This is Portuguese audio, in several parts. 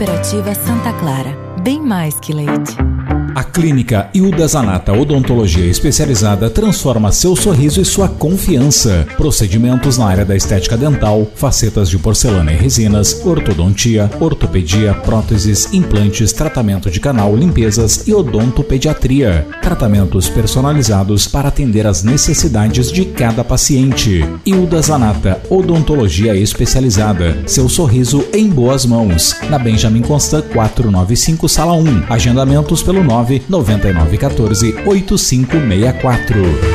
Cooperativa Santa Clara, bem mais que leite. A Clínica Hilda Zanata Odontologia Especializada transforma seu sorriso e sua confiança. Procedimentos na área da estética dental, facetas de porcelana e resinas, ortodontia, ortopedia, próteses, implantes, tratamento de canal, limpezas e odontopediatria. Tratamentos personalizados para atender às necessidades de cada paciente. Hilda Zanata Odontologia Especializada. Seu sorriso em boas mãos. Na Benjamin Constant 495, Sala 1. Agendamentos pelo 99914-8564.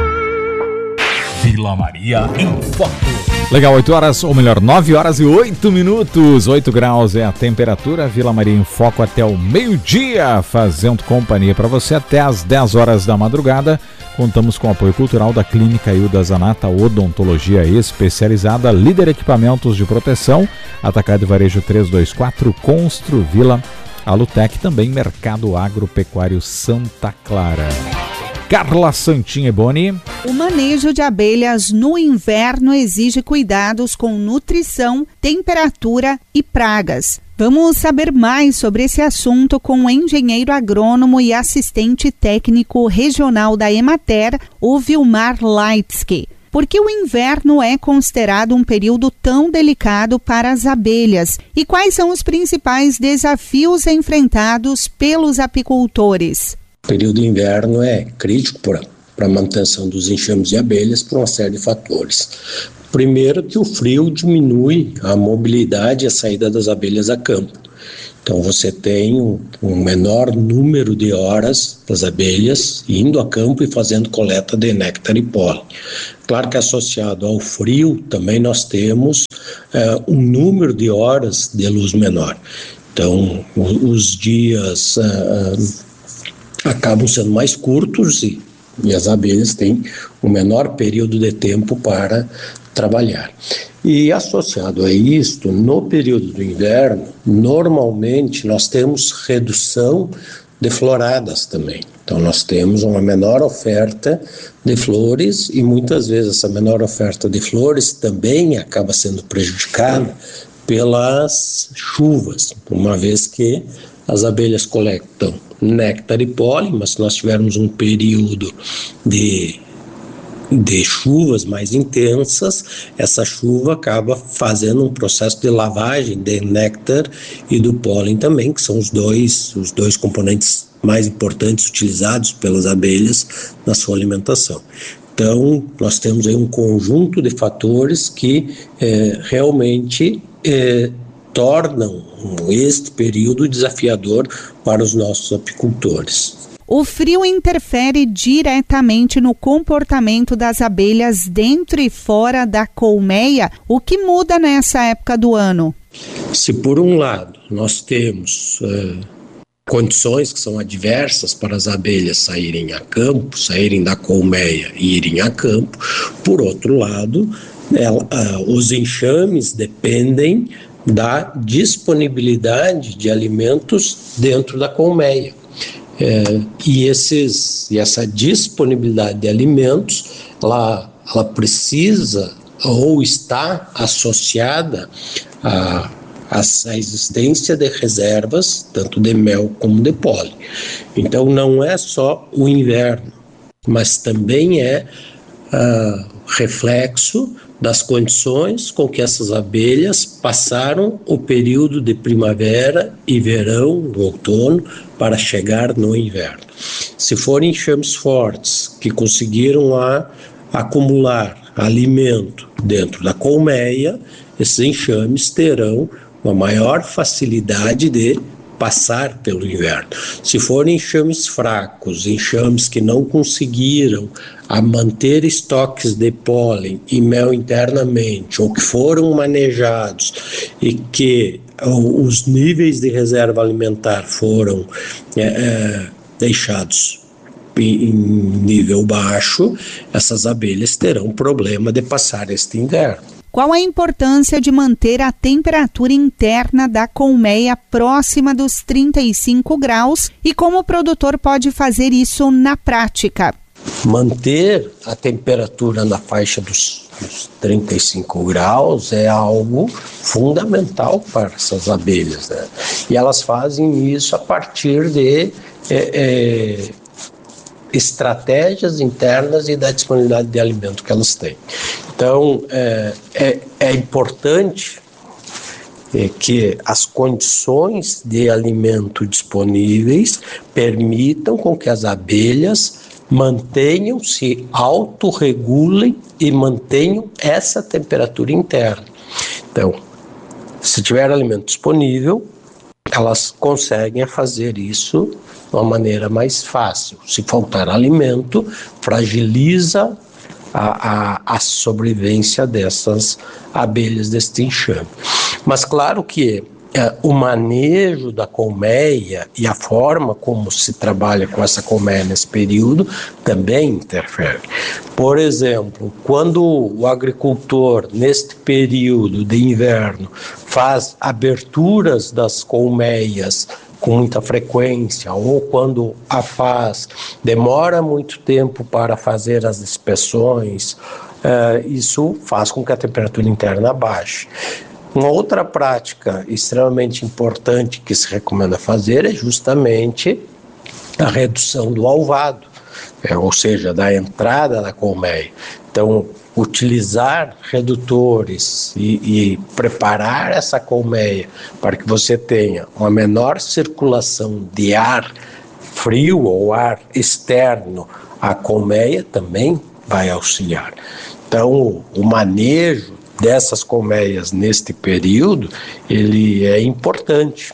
Vila Maria em Foco. Legal, 8 horas, ou melhor, 9 horas e 8 minutos. 8 graus é a temperatura. Vila Maria em Foco até o meio-dia, fazendo companhia para você até as 10 horas da madrugada. Contamos com o apoio cultural da Clínica Hilda Zanata Odontologia Especializada, Líder Equipamentos de Proteção, Atacado e Varejo 324, Constru Vila, Alutec, também Mercado Agropecuário Santa Clara. Carla Santin e Boni. O manejo de abelhas no inverno exige cuidados com nutrição, temperatura e pragas. Vamos saber mais sobre esse assunto com o engenheiro agrônomo e assistente técnico regional da Emater, o Vilmar Leitsky. Por que o inverno é considerado um período tão delicado para as abelhas? E quais são os principais desafios enfrentados pelos apicultores? O período de inverno é crítico para a manutenção dos enxames de abelhas por uma série de fatores. Primeiro, que o frio diminui a mobilidade e a saída das abelhas a campo. Então você tem um menor número de horas das abelhas indo a campo e fazendo coleta de néctar e pólen. Claro que associado ao frio também nós temos um número de horas de luz menor. Então os dias acabam sendo mais curtos e as abelhas têm um menor período de tempo para trabalhar. E associado a isto, no período do inverno, normalmente nós temos redução de floradas também. Então nós temos uma menor oferta de flores e muitas vezes essa menor oferta de flores também acaba sendo prejudicada pelas chuvas, uma vez que as abelhas coletam néctar e pólen, mas se nós tivermos um período de chuvas mais intensas, essa chuva acaba fazendo um processo de lavagem de néctar e do pólen também, que são os dois componentes mais importantes utilizados pelas abelhas na sua alimentação. Então, nós temos aí um conjunto de fatores que realmente tornam este período desafiador para os nossos apicultores. O frio interfere diretamente no comportamento das abelhas dentro e fora da colmeia. O que muda nessa época do ano? Se por um lado nós temos condições que são adversas para as abelhas saírem a campo, saírem da colmeia e irem a campo, por outro lado, os enxames dependem da disponibilidade de alimentos dentro da colmeia. E essa disponibilidade de alimentos, ela precisa ou está associada à existência de reservas, tanto de mel como de pólen. Então não é só o inverno, mas também é reflexo das condições com que essas abelhas passaram o período de primavera e verão, outono, para chegar no inverno. Se forem enxames fortes que conseguiram acumular alimento dentro da colmeia, esses enxames terão uma maior facilidade de passar pelo inverno. Se forem enxames fracos, enxames que não conseguiram manter estoques de pólen e mel internamente, ou que foram manejados e que os níveis de reserva alimentar foram deixados em nível baixo, essas abelhas terão problema de passar este inverno. Qual a importância de manter a temperatura interna da colmeia próxima dos 35 graus e como o produtor pode fazer isso na prática? manter a temperatura na faixa dos 35 graus é algo fundamental para essas abelhas, né? E elas fazem isso a partir de estratégias internas e da disponibilidade de alimento que elas têm. Então, é importante que as condições de alimento disponíveis permitam com que as abelhas se autorregulem e mantenham essa temperatura interna. Então, se tiver alimento disponível, elas conseguem fazer isso de uma maneira mais fácil. Se faltar alimento, fragiliza a sobrevivência dessas abelhas, deste enxame. Mas claro que o manejo da colmeia e a forma como se trabalha com essa colmeia nesse período também interfere. Por exemplo, quando o agricultor, neste período de inverno, faz aberturas das colmeias com muita frequência, ou quando a faz, demora muito tempo para fazer as inspeções, isso faz com que a temperatura interna baixe. Uma outra prática extremamente importante que se recomenda fazer é justamente a redução do alvado, ou seja, da entrada da colmeia. Então, utilizar redutores e preparar essa colmeia para que você tenha uma menor circulação de ar frio ou ar externo à colmeia também vai auxiliar. Então, o manejo dessas colmeias neste período, ele é importante.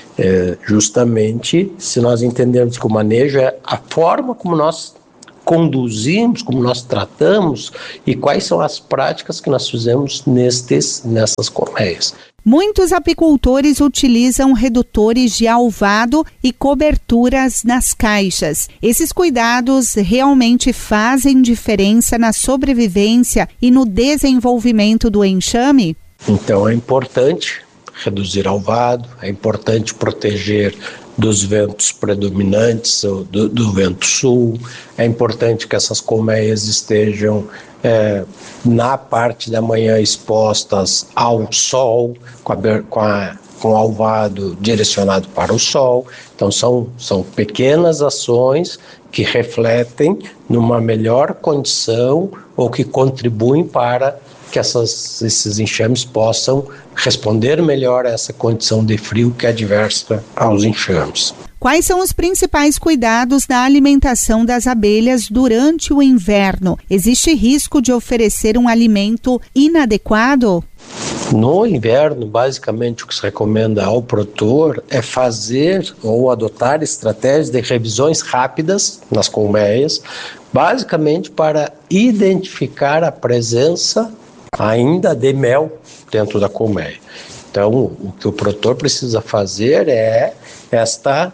Justamente se nós entendermos que o manejo é a forma como nós conduzimos, como nós tratamos e quais são as práticas que nós fizemos nessas colmeias. Muitos apicultores utilizam redutores de alvado e coberturas nas caixas. Esses cuidados realmente fazem diferença na sobrevivência e no desenvolvimento do enxame? Então é importante reduzir alvado, é importante proteger dos ventos predominantes, do vento sul. É importante que essas colmeias estejam na parte da manhã expostas ao sol, com o alvado direcionado para o sol. Então são pequenas ações que refletem numa melhor condição ou que contribuem para que esses enxames possam responder melhor a essa condição de frio que é adversa aos enxames. Quais são os principais cuidados na alimentação das abelhas durante o inverno? Existe risco de oferecer um alimento inadequado? No inverno, basicamente, o que se recomenda ao produtor é fazer ou adotar estratégias de revisões rápidas nas colmeias, basicamente para identificar a presença ainda de mel dentro da colmeia. Então, o que o produtor precisa fazer é esta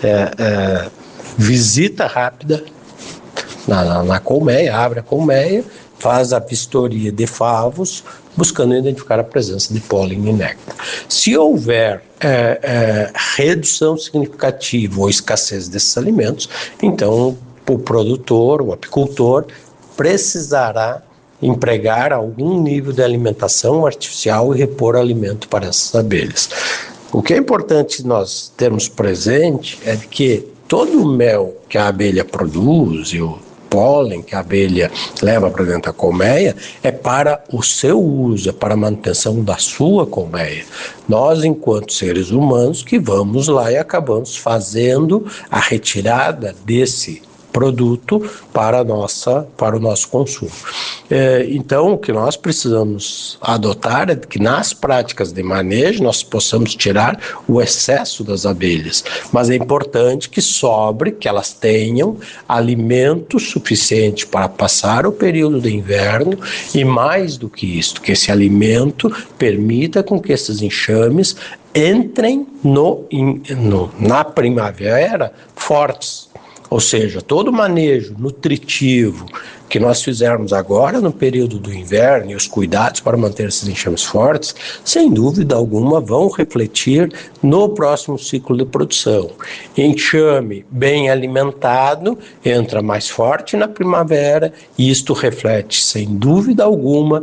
visita rápida na colmeia, abre a colmeia, faz a vistoria de favos, buscando identificar a presença de pólen e néctar. Se houver redução significativa ou escassez desses alimentos, então o produtor, o apicultor, precisará empregar algum nível de alimentação artificial e repor alimento para essas abelhas. O que é importante nós termos presente é que todo o mel que a abelha produz e o pólen que a abelha leva para dentro da colmeia é para o seu uso, é para a manutenção da sua colmeia. Nós, enquanto seres humanos, que vamos lá e acabamos fazendo a retirada desse produto para o nosso consumo. Então, o que nós precisamos adotar é que nas práticas de manejo nós possamos tirar o excesso das abelhas, mas é importante que sobre, que elas tenham alimento suficiente para passar o período de inverno e mais do que isso, que esse alimento permita com que esses enxames entrem na primavera fortes. Ou seja, todo o manejo nutritivo que nós fizermos agora no período do inverno e os cuidados para manter esses enxames fortes, sem dúvida alguma vão refletir no próximo ciclo de produção. Enxame bem alimentado entra mais forte na primavera e isto reflete, sem dúvida alguma,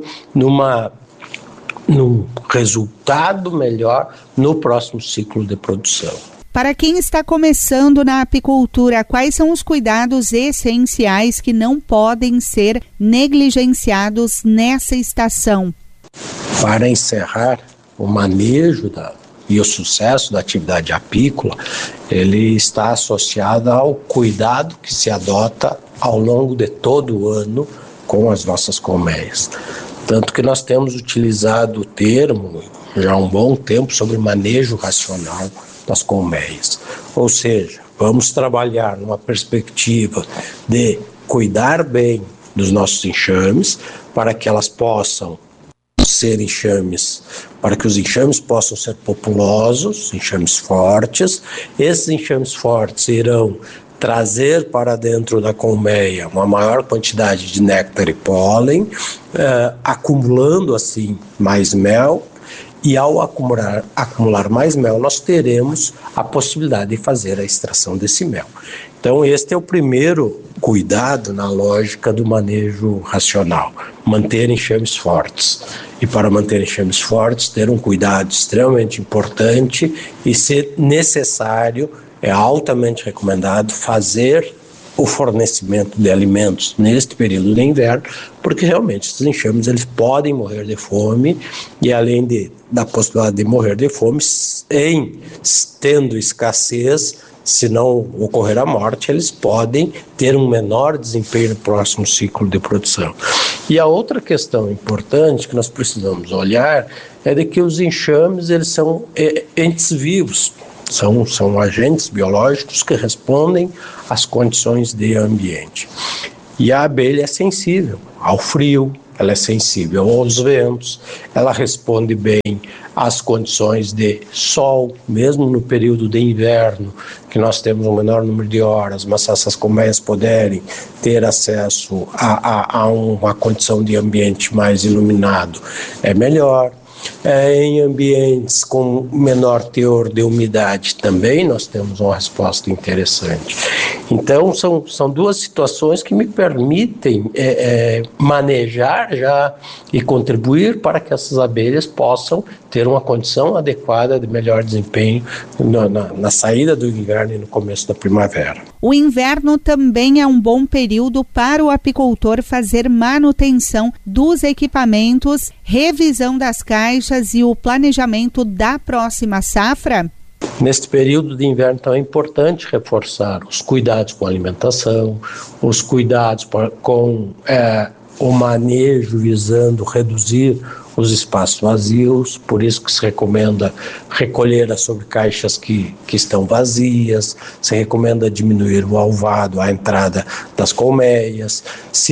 num resultado melhor no próximo ciclo de produção. Para quem está começando na apicultura, quais são os cuidados essenciais que não podem ser negligenciados nessa estação? Para encerrar, o manejo e o sucesso da atividade apícola, ele está associado ao cuidado que se adota ao longo de todo o ano com as nossas colmeias. Tanto que nós temos utilizado o termo já há um bom tempo sobre manejo racional das colmeias. Ou seja, vamos trabalhar numa perspectiva de cuidar bem dos nossos enxames para que elas possam ser enxames, para que os enxames possam ser populosos, enxames fortes. Esses enxames fortes irão trazer para dentro da colmeia uma maior quantidade de néctar e pólen, acumulando assim mais mel. E ao acumular mais mel, nós teremos a possibilidade de fazer a extração desse mel. Então, este é o primeiro cuidado na lógica do manejo racional, manter enxames fortes. E para manter enxames fortes, ter um cuidado extremamente importante e, se necessário, é altamente recomendado fazer o fornecimento de alimentos neste período de inverno, porque realmente esses enxames eles podem morrer de fome e além da possibilidade de morrer de fome, tendo escassez, se não ocorrer a morte, eles podem ter um menor desempenho no próximo ciclo de produção. E a outra questão importante que nós precisamos olhar é de que os enxames eles são entes vivos. São agentes biológicos que respondem às condições de ambiente. E a abelha é sensível ao frio, ela é sensível aos ventos, ela responde bem às condições de sol, mesmo no período de inverno, que nós temos um menor número de horas, mas se essas colmeias puderem ter acesso a uma condição de ambiente mais iluminado, é melhor. Em ambientes com menor teor de umidade também nós temos uma resposta interessante. Então são duas situações que me permitem manejar já e contribuir para que essas abelhas possam ter uma condição adequada de melhor desempenho na saída do inverno e no começo da primavera. O inverno também é um bom período para o apicultor fazer manutenção dos equipamentos, revisão das caixas e o planejamento da próxima safra? Neste período de inverno, então, é importante reforçar os cuidados com a alimentação, os cuidados com o manejo visando reduzir os espaços vazios, por isso que se recomenda recolher as sobrecaixas que estão vazias, se recomenda diminuir o alvado à entrada das colmeias,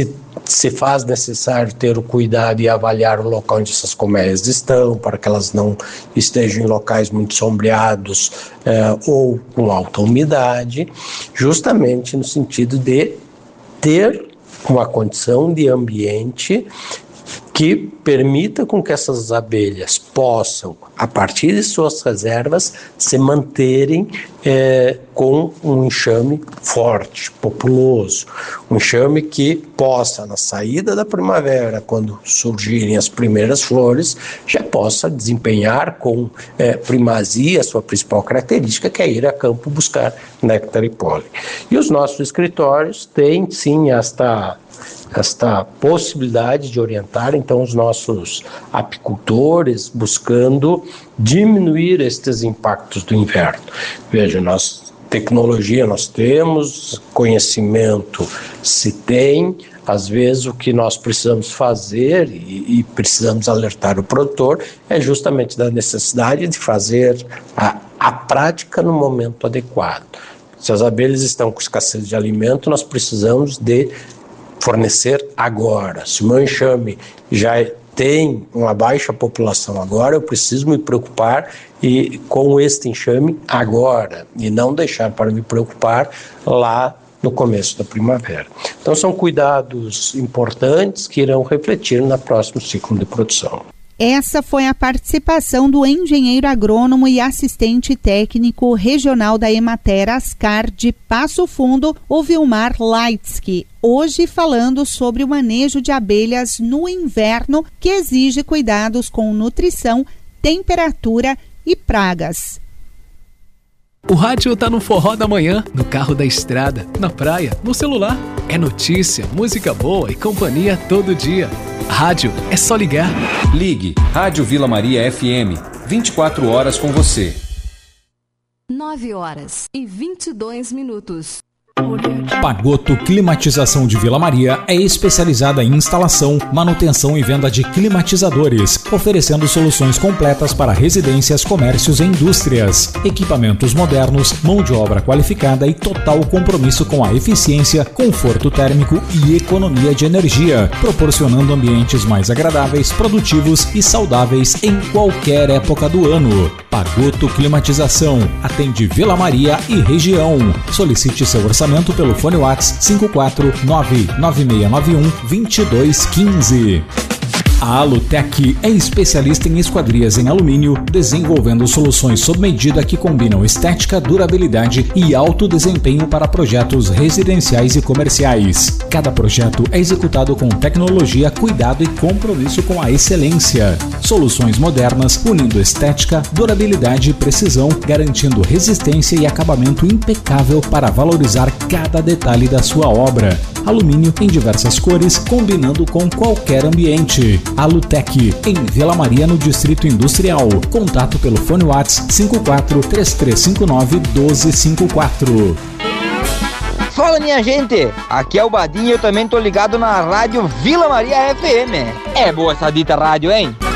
se faz necessário ter o cuidado e avaliar o local onde essas colmeias estão, para que elas não estejam em locais muito sombreados ou com alta umidade, justamente no sentido de ter uma condição de ambiente que permita com que essas abelhas possam, a partir de suas reservas, se manterem com um enxame forte, populoso, um enxame que possa, na saída da primavera, quando surgirem as primeiras flores, já possa desempenhar com primazia a sua principal característica, que é ir a campo buscar néctar e pólen. E os nossos escritórios têm, sim, esta possibilidade de orientar, então, os nossos apicultores buscando diminuir estes impactos do inverno. Veja, tecnologia nós temos, conhecimento se tem, às vezes o que nós precisamos fazer e precisamos alertar o produtor é justamente da necessidade de fazer a prática no momento adequado. Se as abelhas estão com escassez de alimento, nós precisamos de fornecer agora. Se o meu enxame já tem uma baixa população agora, eu preciso me preocupar com este enxame agora e não deixar para me preocupar lá no começo da primavera. Então são cuidados importantes que irão refletir no próximo ciclo de produção. Essa foi a participação do engenheiro agrônomo e assistente técnico regional da Emater Ascar de Passo Fundo, o Vilmar Leitsky, hoje falando sobre o manejo de abelhas no inverno, que exige cuidados com nutrição, temperatura e pragas. O rádio tá no forró da manhã, no carro da estrada, na praia, no celular. É notícia, música boa e companhia todo dia. Rádio é só ligar. Ligue Rádio Vila Maria FM, 24 horas com você. 9h22. Pagotto Climatização de Vila Maria é especializada em instalação, manutenção e venda de climatizadores, oferecendo soluções completas para residências, comércios e indústrias. Equipamentos modernos, mão de obra qualificada e total compromisso com a eficiência, conforto térmico e economia de energia, proporcionando ambientes mais agradáveis, produtivos e saudáveis em qualquer época do ano. Pagotto Climatização atende Vila Maria e região. Solicite seu orçamento pelo fone WhatsApp 54996912215. A Alutec é especialista em esquadrias em alumínio, desenvolvendo soluções sob medida que combinam estética, durabilidade e alto desempenho para projetos residenciais e comerciais. Cada projeto é executado com tecnologia, cuidado e compromisso com a excelência. Soluções modernas, unindo estética, durabilidade e precisão, garantindo resistência e acabamento impecável para valorizar cada detalhe da sua obra. Alumínio em diversas cores, combinando com qualquer ambiente. Alutec, em Vila Maria, no Distrito Industrial. Contato pelo fone WhatsApp 54-3359-1254. Fala, minha gente! Aqui é o Badinho, eu também tô ligado na rádio Vila Maria FM. É boa essa dita rádio, hein?